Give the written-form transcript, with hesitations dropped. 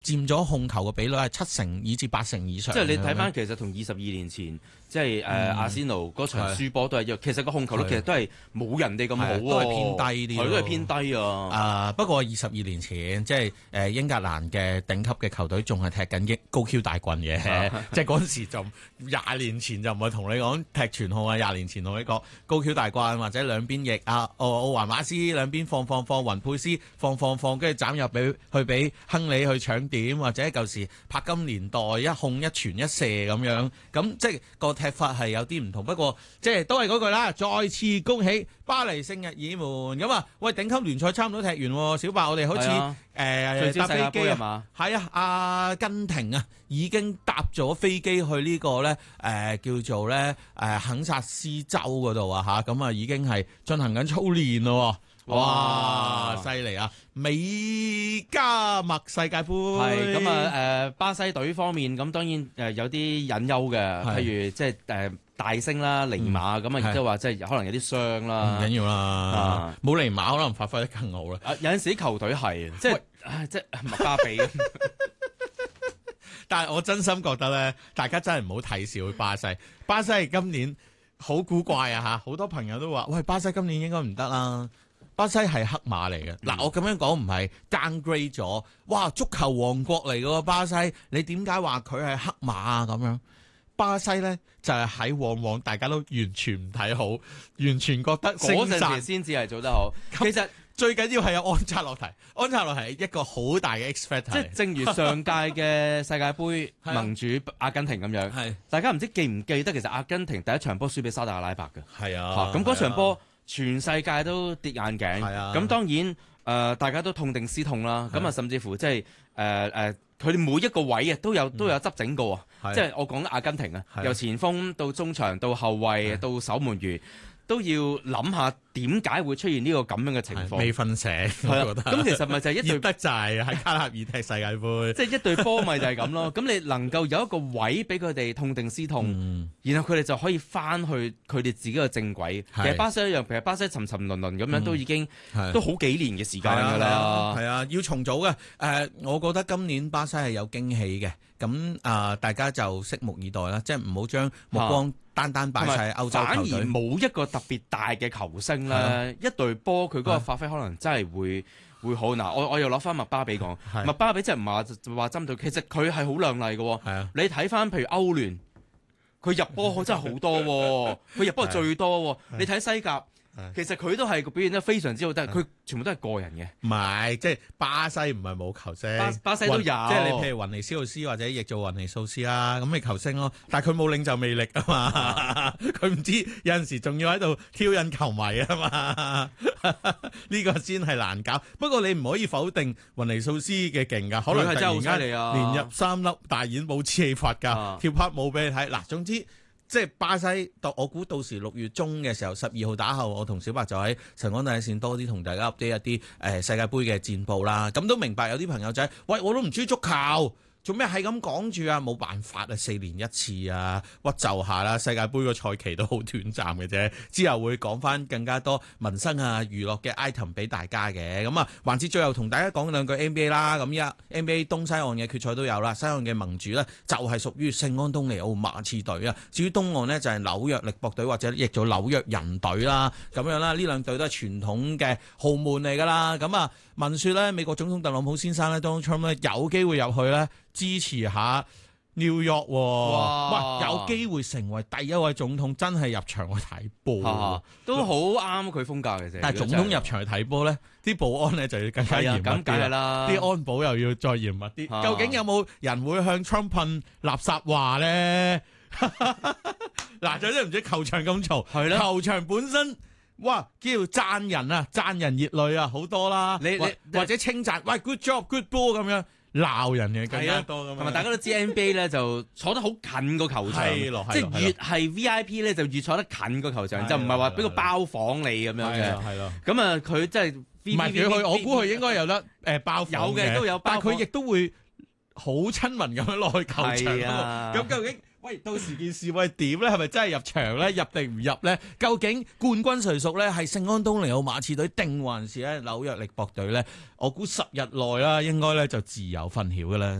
佔咗控球嘅比率係7成以至8成以上。 即係你睇翻其實同22年前即係阿仙奴嗰場輸波都係一樣，其實個控球率其實都係冇人哋咁好喎， 都係偏低啲， 都係偏低啊！ 不過22年前即係英格蘭嘅頂級嘅球隊仲係踢緊高 Q 大棍嘅，即係嗰陣時就20年前就唔係同你講踢全控啊，20年前同你講高 Q 大棍或者兩邊翼奧環馬斯兩邊放雲佩斯放，跟住斬入俾亨利去搶點，或者舊時柏金年代一控一傳一射咁樣，咁即係個踢法係有啲唔同。不過即係都係嗰句啦，再次恭喜巴黎聖日耳門咁啊！喂，頂級聯賽差唔多踢完，小白我哋好似搭飛機啊，係啊，阿根廷啊已經搭咗飛機去呢個咧叫做咧肯薩斯州嗰度啊嚇，咁啊已經係進行緊操練咯。哇！犀利啊！美加墨世界盃係咁啊！巴西隊方面咁當然有啲隱憂嘅，譬如即係大星啦、尼馬咁啊，亦都話即係可能有啲傷啦。 唔緊要啦，冇尼馬可能發揮得更好啦。 有陣時啲球隊係即係麥巴比。 但係我真心覺得咧，大家真係唔好睇小巴西。巴西今年好古怪啊嚇！好多朋友都話：喂，巴西今年應該唔得啦。巴西係黑馬嚟嘅，嗱我咁樣講唔係 downgrade 咗，哇足球王國嚟嘅喎巴西，你點解話佢係黑馬啊咁樣？巴西咧就係喺往往大家都完全唔睇好，完全覺得嗰陣時先至係做得好。其實最緊要係有安察洛提，安察洛提係一個好大嘅 X factor。 即係正如上屆嘅世界盃盟主阿根廷咁樣， 係大家唔知記唔記得其實阿根廷第一場波輸俾沙特阿拉伯嘅。係啊，咁嗰場波。全世界都跌眼鏡，咁當然大家都痛定思痛啦。咁啊，甚至乎即係佢哋每一個位啊都有執整過啊。即係我講阿根廷啊，由前鋒到中場到後衞到守門員，都要諗下點解會出現呢個咁樣嘅情況。 未瞓醒，我覺得。 咁其實咪就係一隊得滯喺卡塔爾踢世界盃， 即係一隊波咪就係咁咯。咁你能夠有一個位俾佢哋痛定思痛，然後佢哋就可以翻去佢哋自己嘅正軌。其實巴西一樣，其實巴西沉沉淪淪咁樣都已經都好幾年嘅時間㗎啦。 係啊，要重組嘅。我覺得今年巴西係有驚喜嘅。咁大家就拭目以待啦，即係唔好將目光單擺晒歐洲球隊，反而冇一個特別大嘅球星咧，一隊波佢嗰個發揮可能真係會好。嗱，我又攞翻麥巴比講，麥巴比即係唔係話針對，其實佢係好亮麗嘅。你睇翻譬如歐聯，佢入波真係好多，佢入波最多。你睇西甲。其實佢都係表現得非常之好，但係佢全部都係個人嘅。 唔係，即係巴西唔係冇球星， 巴西都有。即係你譬如雲尼斯奧斯或者譯做雲尼素斯啦，咁咪球星咯。但係佢冇領袖魅力啊嘛，佢唔知有陣時仲要喺度挑引球迷啊嘛，呢個先係難搞。不過你唔可以否定雲尼素斯嘅勁㗎，可能突然間連入3粒大演冇黐氣法㗎，跳拍舞俾你睇。嗱，總之。即係巴西，我估到時6月中嘅時候，12號打後，我同小白就喺晨光第一線多啲同大家 update 一啲世界盃嘅戰報啦。咁都明白有啲朋友仔，喂，我都唔中意足球。做咩係咁講住啊？冇辦法啊，4年一次啊，屈就下啦。世界盃個賽期都好短暫嘅啫，之後會講翻更加多民生啊、娛樂嘅 item 俾大家嘅。咁啊，環節最後同大家講兩句 NBA 啦。咁依家 NBA 東西岸嘅決賽都有啦，西岸嘅盟主呢，就係屬於聖安東尼奧馬刺隊啊。至於東岸呢，就係紐約力搏隊或者譯做紐約人隊啦，咁樣啦。呢兩隊都係傳統嘅豪門嚟㗎啦。咁啊，聞說呢，美國總統特朗普先生呢 Donald Trump 呢，有機會入去呢。支持下 New York，喂，有機會成為第一位總統真係入場去睇波， 都好啱佢風格嘅啫。 但係總統入場去睇波咧，啲保安咧就要更加嚴密啲啦，啲安保又要再嚴密啲。究竟有冇人會向 Trump 噴垃圾話咧？嗱，就知唔知球場咁嘈？係啦，球場本身哇叫讚人啊，讚人熱淚啊，好多啦。你或者稱讚，喂 good job，good ball 咁樣。鬧人嘅更加多， 同埋大家都知 NBA 咧就坐得好近個球場，即係越係 VIP 咧就越坐得近個球場，就唔係話俾個包房你咁樣嘅。係咯，咁啊佢即係唔係佢，我估佢應該有得包房嘅，有嘅都有包房，但係佢亦都會好親民咁樣落去球場。咁究竟喂，到時件事會點咧？係咪真係入場咧？入定唔入咧？究竟冠軍誰屬咧？係聖安東尼奧馬刺隊定還是咧紐約力搏隊咧？我估10日內啦，應該咧就自有分曉嘅啦。